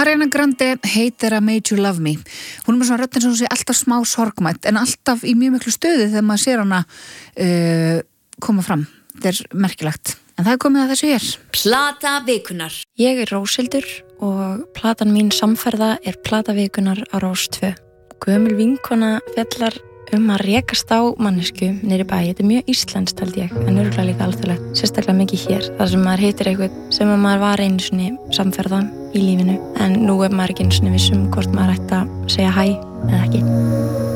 Ariana Grande heitir að Made You Love Me. Hún með svona röddin sem hún sé alltaf smá sorgmætt en alltaf í mjög miklu stöði þegar maður sér hana koma fram. Þetta merkilegt. En það komið að þessu hér. Plata vikunar. Ég Róshildur og platan mín Samferða plata vikunar á Rás 2. Gömul vinkona fjallar að rekast á mannesku niðri bæ. Þetta mjög íslenskt held ég, en örugglega líka alþjóðlegt. Sérstaklega mikið hér, þar sem maður hittir eitthvað sem maður var einu sinni samferða í lífinu. En nú maður ekki einu sinni viss hvort maður ætti að segja hæ eða ekki.